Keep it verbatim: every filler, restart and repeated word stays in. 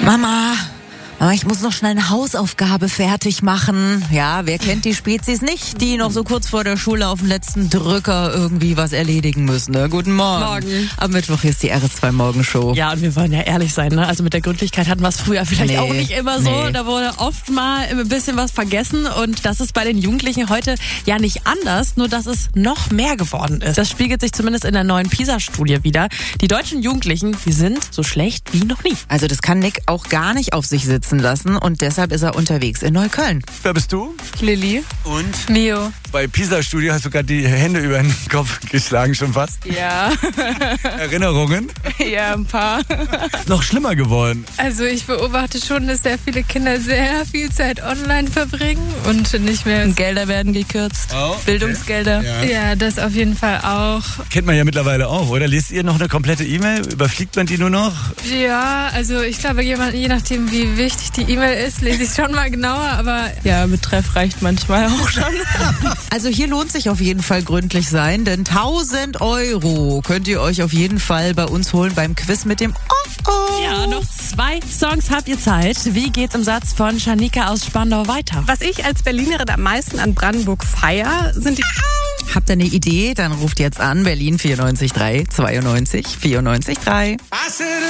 Mama, Mama, ich muss noch schnell eine Hausaufgabe fertig machen. Ja, wer kennt die Spezies nicht, die noch so kurz vor der Schule auf den letzten Drücker irgendwie was erledigen müssen, ne? Guten Morgen. Morgen. Am Mittwoch ist die R S zwei Morgenshow. Ja, und wir wollen ja ehrlich sein, ne? Also mit der Gründlichkeit hatten wir es früher vielleicht Nee, auch nicht immer so. nee. Da wurde oft mal ein bisschen was vergessen und das ist bei den Jugendlichen heute ja nicht anders, nur dass es noch mehr geworden ist. Das spiegelt sich zumindest in der neuen PISA-Studie wieder. Die deutschen Jugendlichen, die sind so schlecht wie noch nie. Also das kann Nick auch gar nicht auf sich sitzen lassen und deshalb ist er unterwegs in Neukölln. Wer bist du? Lilly. Und? Mio. Bei PISA-Studio hast du gerade die Hände über den Kopf geschlagen schon fast. Ja, Erinnerungen? ja, ein paar. Noch schlimmer geworden. Also ich beobachte schon, dass sehr viele Kinder sehr viel Zeit online verbringen und nicht mehr... Gelder werden gekürzt. Oh, okay. Bildungsgelder. Ja. Ja, das auf jeden Fall auch. Kennt man ja mittlerweile auch, oder? Lest ihr noch eine komplette E-Mail? Überfliegt man die nur noch? Ja, also ich glaube, jemand, je nachdem, wie wichtig die E-Mail ist, lese ich schon mal genauer, aber... Ja, Betreff reicht manchmal auch schon. Also hier lohnt sich auf jeden Fall gründlich sein, denn tausend Euro könnt ihr euch auf jeden Fall bei uns holen beim Quiz mit dem Oh Oh. Ja, noch zwei Songs habt ihr Zeit. Wie geht's im Satz von Shanika aus Spandau weiter? Was ich als Berlinerin am meisten an Brandenburg feier, sind die... Habt ihr eine Idee? Dann ruft jetzt an Berlin vierundneunzig drei zweiundneunzig vierundneunzig drei.